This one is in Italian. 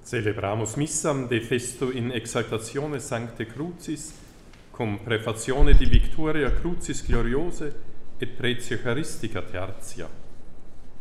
Celebramus missam de festo in exaltatione Sancte Crucis, cum prefazione di victoria Crucis gloriose et pretia Eucharistica tertia.